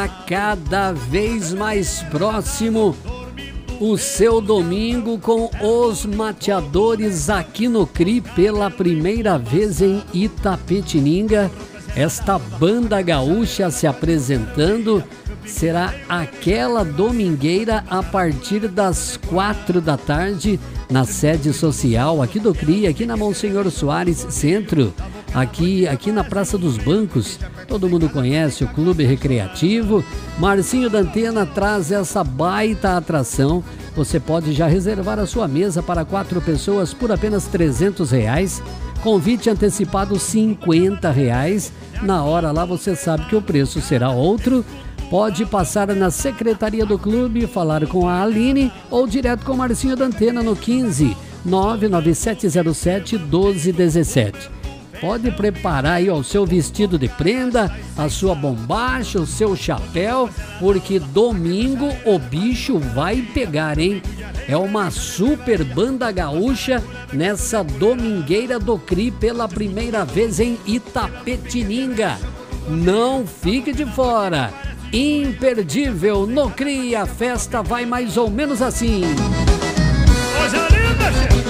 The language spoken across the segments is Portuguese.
Cada vez mais próximo o seu domingo com os mateadores aqui no CRI pela primeira vez em Itapetininga. Esta banda gaúcha se apresentando será aquela domingueira a partir das 4 da tarde na sede social aqui do CRI, aqui na Monsenhor Soares Centro, aqui na Praça dos Bancos. Todo mundo conhece o Clube Recreativo. Marcinho da Antena traz essa baita atração. Você pode já reservar a sua mesa para 4 pessoas por apenas R$300. Convite antecipado R$50. Na hora lá você sabe que o preço será outro. Pode passar na secretaria do clube, falar com a Aline ou direto com o Marcinho da Antena no 15 99707 1217. Pode preparar aí o seu vestido de prenda, a sua bombacha, o seu chapéu, porque domingo o bicho vai pegar, hein? É uma super banda gaúcha nessa domingueira do CRI pela primeira vez em Itapetininga. Não fique de fora. Imperdível no CRI, a festa vai mais ou menos assim. Coisa linda, chefe!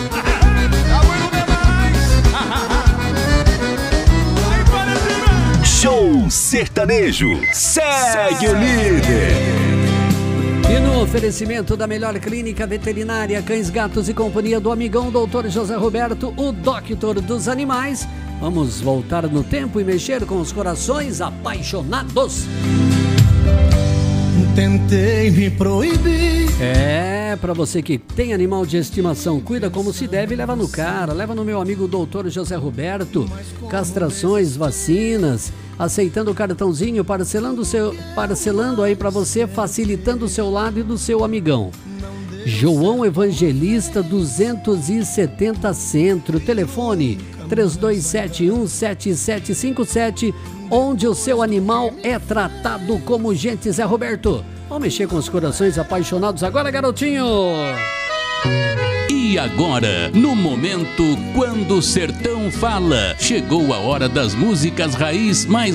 Show sertanejo, segue o líder. E no oferecimento da melhor clínica veterinária, cães, gatos e companhia do amigão Dr. José Roberto, o doctor dos animais, vamos voltar no tempo e mexer com os corações apaixonados. Tentei me proibir. Pra você que tem animal de estimação, cuida como se deve, leva no cara, leva no meu amigo Dr. José Roberto. Castrações, vacinas, aceitando o cartãozinho, parcelando aí pra você, facilitando o seu lado e do seu amigão. João Evangelista 270 Centro, telefone 3271-7757, onde o seu animal é tratado como gente. Zé Roberto, vamos mexer com os corações apaixonados agora, garotinho! E agora, no momento Quando o Sertão Fala, chegou a hora das músicas raiz mais